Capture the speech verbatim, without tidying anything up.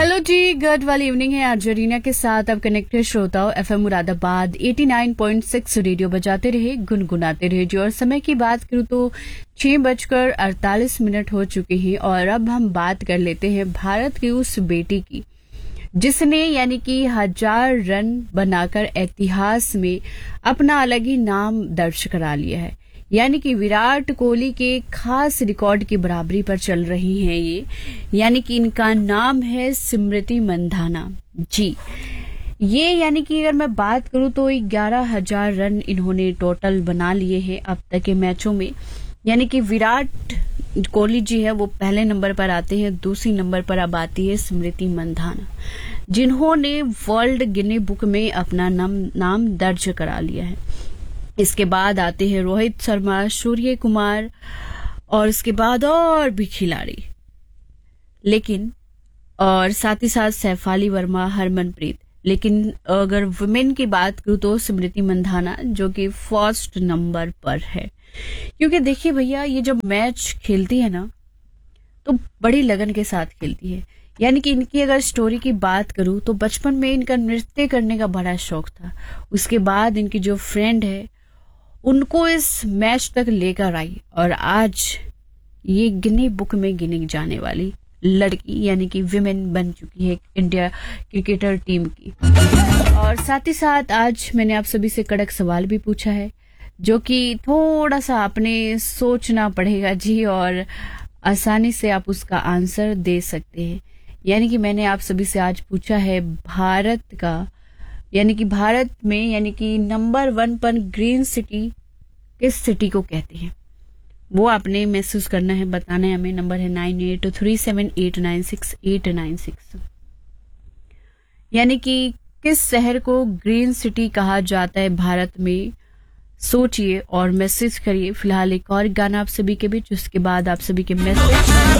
Hello जी, good वाली evening है आज जरीना के साथ। अब कनेक्टेड श्रोताओं, एफएम मुरादाबाद नवासी पॉइंट छह रेडियो बजाते रहे, गुनगुनाते रहे जी। और समय की बात करूं तो छह बजकर अड़तालीस मिनट हो चुके हैं और अब हम बात कर लेते हैं भारत की उस बेटी की जिसने यानी कि हजार रन बनाकर इतिहास में अपना अलग ही नाम दर्ज करा लिया है। यानी कि विराट कोहली के खास रिकॉर्ड की बराबरी पर चल रही हैं ये। यानी कि इनका नाम है स्मृति मंधाना जी। ये यानी कि अगर मैं बात करूं तो ग्यारह हजार रन इन्होंने टोटल बना लिए हैं अब तक के मैचों में। यानी कि विराट कोहली जी है वो पहले नंबर पर आते हैं, दूसरी नंबर पर अब आती है स्मृति मंधाना जिन्होंने वर्ल्ड गिनी बुक में अपना नाम नाम दर्ज करा लिया है। इसके बाद आते हैं रोहित शर्मा, सूर्य कुमार और इसके बाद और भी खिलाड़ी, लेकिन और साथ ही साथ सैफाली वर्मा, हरमनप्रीत। लेकिन अगर वुमेन की बात करूं तो स्मृति मंधाना जो कि फर्स्ट नंबर पर है। क्योंकि देखिए भैया, ये जब मैच खेलती है ना तो बड़ी लगन के साथ खेलती है। यानी कि इनकी अगर स्टोरी की बात करूं तो बचपन में इनका नृत्य करने का बड़ा शौक था। उसके बाद इनकी जो फ्रेंड है उनको इस मैच तक लेकर आई और आज ये गिनी बुक में गिनी जाने वाली लड़की यानी कि विमेन बन चुकी है इंडिया क्रिकेटर टीम की। और साथ ही साथ आज मैंने आप सभी से कड़क सवाल भी पूछा है जो कि थोड़ा सा आपने सोचना पड़ेगा जी और आसानी से आप उसका आंसर दे सकते हैं। यानी कि मैंने आप सभी से आज पूछा है भारत का यानी कि भारत में यानी कि नंबर वन पर ग्रीन सिटी किस सिटी को कहते हैं, वो आपने महसूस करना है, बताना है हमें। नंबर है nine eight three seven eight nine six eight nine six. यानी कि किस शहर को ग्रीन सिटी कहा जाता है भारत में, सोचिए और मैसेज करिए। फिलहाल एक और गाना आप सभी के बीच, उसके बाद आप सभी के मैसेज